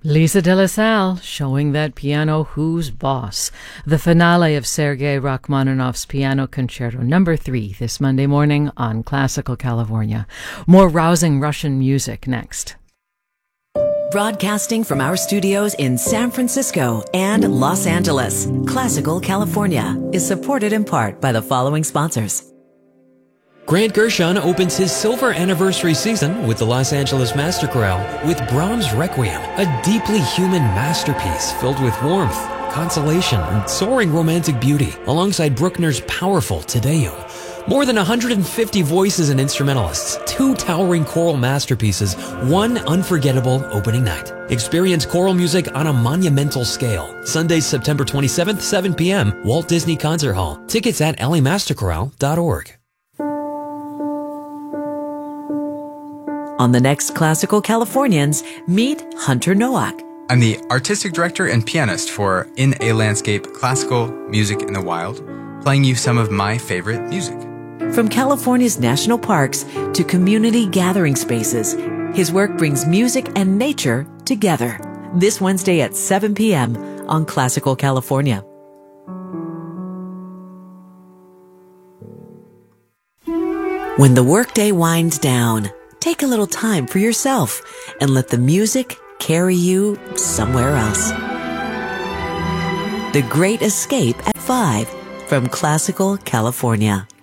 Lisa de la Salle showing that piano who's boss. The finale of Sergei Rachmaninoff's Piano Concerto No. 3 this Monday morning on Classical California. More rousing Russian music next. Broadcasting from our studios in San Francisco and Los Angeles, Classical California is supported in part by the following sponsors. Grant Gershon opens his silver anniversary season with the Los Angeles Master Chorale with Brahms' Requiem, a deeply human masterpiece filled with warmth, consolation, and soaring romantic beauty, alongside Bruckner's powerful Te Deum. More than 150 voices and instrumentalists, 2 towering choral masterpieces, 1 unforgettable opening night. Experience choral music on a monumental scale. Sunday, September 27th, 7 p.m., Walt Disney Concert Hall. Tickets at lamasterchorale.org. On the next Classical Californians, meet Hunter Nowak. I'm the artistic director and pianist for In a Landscape, Classical Music in the Wild, playing you some of my favorite music. From California's national parks to community gathering spaces, his work brings music and nature together. This Wednesday at 7 p.m. on Classical California. When the workday winds down, take a little time for yourself and let the music carry you somewhere else. The Great Escape at 5 from Classical California.